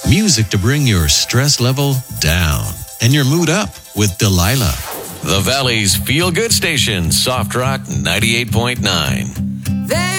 Music to bring your stress level down and your mood up with Delilah. The Valley's feel-good station, Soft Rock 98.9.